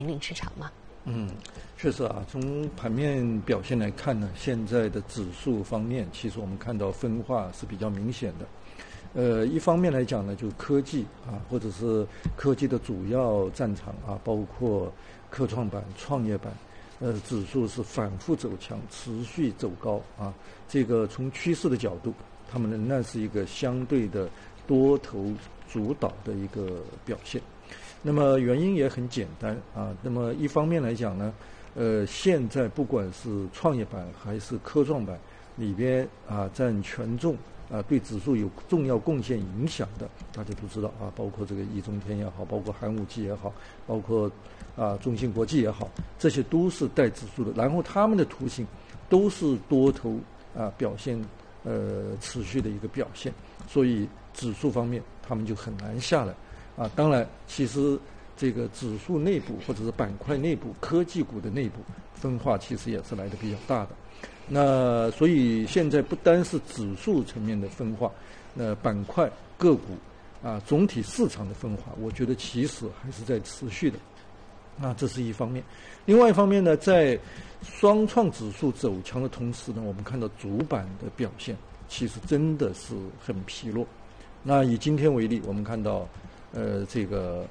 引领市场吗？ 确实啊，从盘面表现来看呢，现在的指数方面，其实我们看到分化是比较明显的。一方面来讲呢，就是科技啊，或者是科技的主要战场啊，包括科创板、创业板，指数是反复走强，持续走高啊。这个从趋势的角度，它们仍然是一个相对的多头主导的一个表现。那么原因也很简单啊。那么一方面来讲呢，现在不管是创业板还是科创板里边啊，占权重啊，对指数有重要贡献影响的，大家都知道啊，包括这个易中天也好，包括寒武纪也好，包括啊中芯国际也好，这些都是带指数的。然后它们的图形都是多头啊表现持续的一个表现，所以指数方面他们就很难下来。啊，当然，其实这个指数内部或者是板块内部、科技股的内部分化，其实也是来的比较大的。那所以现在不单是指数层面的分化，板块、个股啊，总体市场的分化，我觉得其实还是在持续的。那这是一方面。另外一方面呢，在双创指数走强的同时呢，我们看到主板的表现其实真的是很疲弱。那以今天为例，我们看到。这个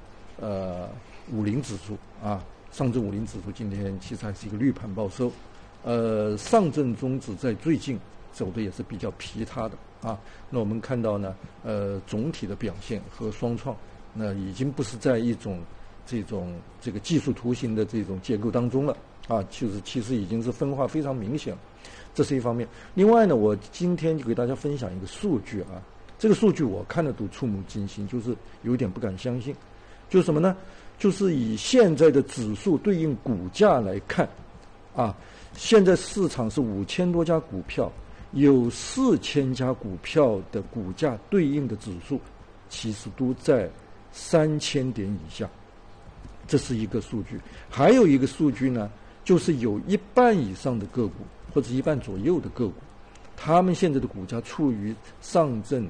50指数啊，上证50指数今天其实还是一个绿盘报收。上证综指在最近走的也是比较疲沓的啊。那我们看到呢，总体的表现和双创，那已经不是在一种这个技术图形的这种结构当中了啊，就是其实已经是分化非常明显了。这是一方面。另外呢，我今天就给大家分享一个数据啊。这个数据我看了都触目惊心，就是有点不敢相信。就是什么呢？就是以现在的指数对应股价来看，啊，现在市场是5000多家股票，有4000家股票的股价对应的指数，其实都在3000点以下。这是一个数据。还有一个数据呢，就是有1半以上的个股，或者1半左右的个股，他们现在的股价处于上证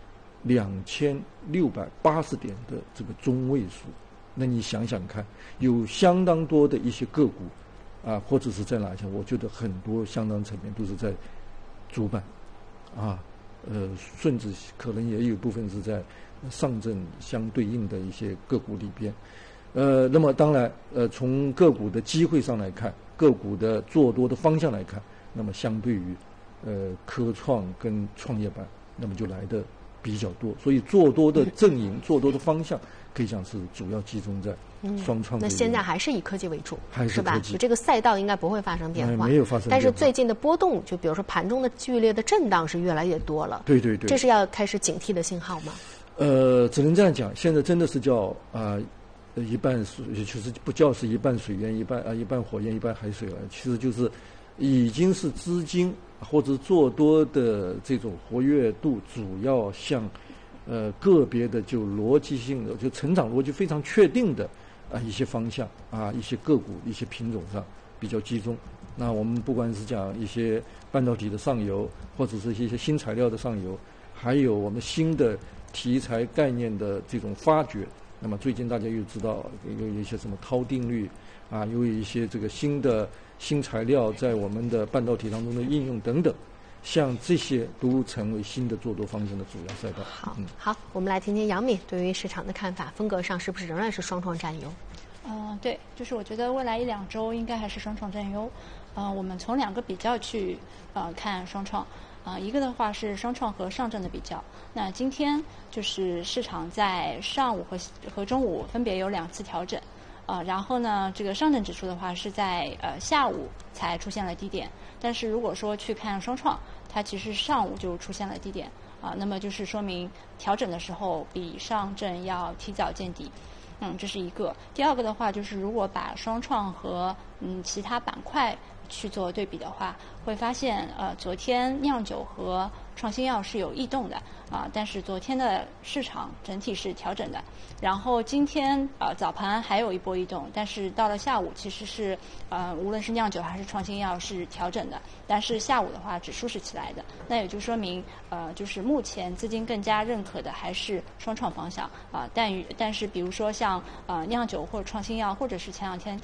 2680点的这个中位数。那你想想看，有相当多的一些个股啊，或者是在哪些，我觉得很多相当层面都是在主板啊，甚至可能也有一部分是在上证相对应的一些个股里边。那么当然，从个股的机会上来看，个股的做多的方向来看，那么相对于科创跟创业板，那么就来的比较多，所以做多的阵营、做多的方向，可以讲是主要集中在双创。 那现在还是以科技为主， 还是吧？就这个赛道应该不会发生变化， 没有发生变化。 但是最近的波动，就比如说盘中的剧烈的震荡是越来越多了。 对对对， 这是要开始警惕的信号吗？ 只能这样讲，现在真的是叫一半水，就是不叫是一半水源，一半火焰，一半海水了。其实就是已经是资金或者做多的这种活跃度，主要向个别的就逻辑性的，就成长逻辑非常确定的一些方向啊，一些个股、一些品种上比较集中。那我们不管是讲一些半导体的上游，或者是一些新材料的上游，还有我们新的题材概念的这种发掘。那么最近大家又知道有一些什么涛定律啊，有一些这个新材料在我们的半导体当中的应用等等，像这些都成为新的做多方向的主要赛道。 好，我们来听听杨敏对于市场的看法，风格上是不是仍然是双创占优？ 对，就是我觉得未来1-2周应该还是双创占优。我们从2个比较去看双创。一个的话是双创和上证的比较。那今天就是市场在上午和中午分别有2次调整。然后呢，这个上证指数的话是在下午才出现了低点。但是如果说去看双创，它其实上午就出现了低点那么就是说明调整的时候比上证要提早见底。这是一个。第二个的话就是如果把双创和其他板块去做对比的话，会发现昨天酿酒和创新药是有异动的但是昨天的市场整体是调整的。然后今天早盘还有一波异动，但是到了下午其实是无论是酿酒还是创新药是调整的，但是下午的话指数是起来的，那也就说明就是目前资金更加认可的还是双创方向但是比如说像酿酒或者创新药，或者是前两天